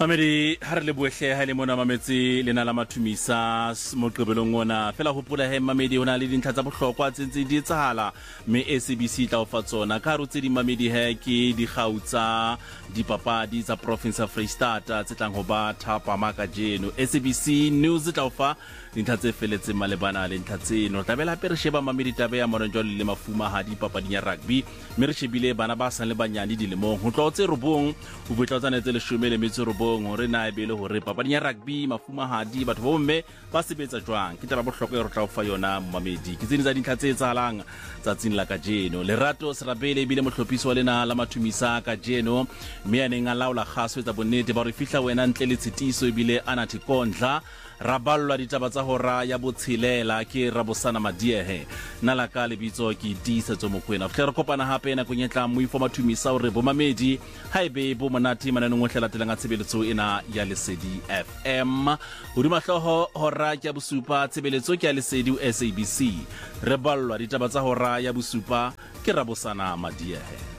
Mamedi ha re le bohle ha le mona mametsi lena la mathumisa mo qebelong ona fela hopola he Mamedi hona le dintlha tsa bohlokwa tse di etsahala me SABC tla o fa tsona ka rutse di Mamedi he ke di gautsa dipapadi tsa province of Freistata tse tlang ho ba thapa maka jeno SABC News tla o fa dintlha tse feletseng malebana le dintlha tseno tabela pe re sheba Mamedi tabe ya mona jwale le mafuma ha dipapading ya rugby me re shebile bana ba sa le banyane dilemong ho tlotse robong ho botla tsanetse le shume le metso hore na ebele hore papading ya rugby mafuma hadi batho ba bomme ba sebetsa jwang ke taba bohlokwa re tla o fa yona Mamedi ke tsene tsa dintlha tse tsalang tsatsing la kajeno Lerato Serapele ebile mohlopisi wa lena la mathumisa kajeno mme ya neng a laola kgaso etsa bonnete ba re fihla wena ntle le tshitiso ebile anathi kondla raballwa ditaba tsa hora ya botshelela ke Rabosana Madiehe nala ka lebitso ke Tisetso Mokwena fhle re kopana hape na kunyetla moifo mathumisa hore bo Mamedi haebe bo monate mananong ohle latelang a tshebeletso ena ya Lesedi FM hodima hloho hora ya bosupa tshebeletso ke ya Lesedi SABC re ballwa ditaba tsa hora ya bosupa ke Rabosana Madiehe.